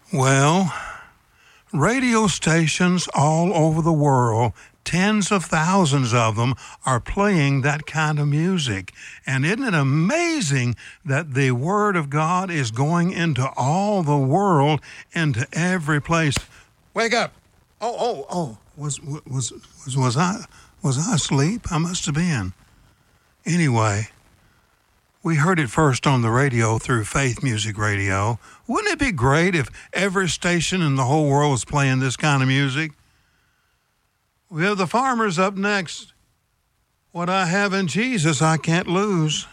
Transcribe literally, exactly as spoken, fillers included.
Well, radio stations all over the world, tens of thousands of them, are playing that kind of music. And isn't it amazing that the Word of God is going into all the world, into every place? Wake up! Oh, oh, oh! Was was was was I was I asleep? I must have been. Anyway, we heard it first on the radio through Faith Music Radio. Wouldn't it be great if every station in the whole world was playing this kind of music? We have the Farmers up next. What I have in Jesus, I can't lose.